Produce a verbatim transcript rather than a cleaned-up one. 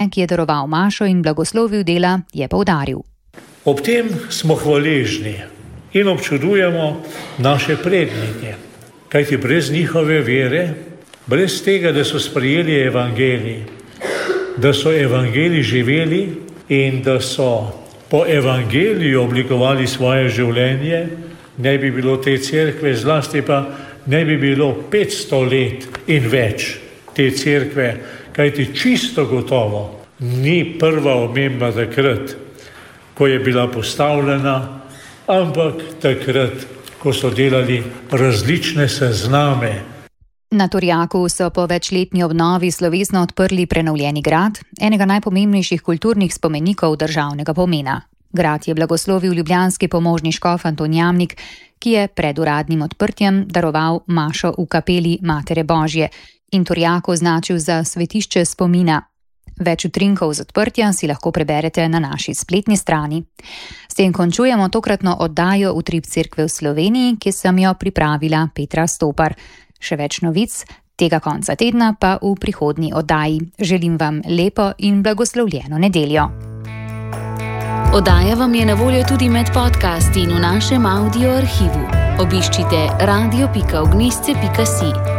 ki je daroval mašo in blagoslovil dela, je poudaril. Ob tem smo hvaležni in občudujemo naše prednike, kajti brez njihove vere, brez tega, da so sprejeli evangelij, da so evangelij živeli in da so po evangeliju oblikovali svoje življenje, ne bi bilo te cerkve, zlasti pa ne bi bilo petsto let in več te cerkve, kajti čisto gotovo ni prva omemba takrat, ko je bila postavljena, ampak takrat, ko so delali različne sezname. Na Turjaku so po večletni obnovi slovesno odprli prenovljeni grad, enega najpomembnejših kulturnih spomenikov državnega pomena. Grad je blagoslovil ljubljanski pomožni škof Anton Jamnik, ki je pred uradnim odprtjem daroval mašo v kapeli Matere Božje in Turjak označil za svetišče spomina. Več utrinkov z odprtja si lahko preberete na naši spletni strani. S tem končujemo tokratno oddajo Utrip cerkve v Sloveniji, ki sem jo pripravila Petra Stopar. Še več novic tega konca tedna pa v prihodnji oddaji. Želim vam lepo in blagoslovljeno nedeljo. Oddaja vam je na voljo tudi med podcasti in v našem audio arhivu. Obiščite radio pika ognješce pika si.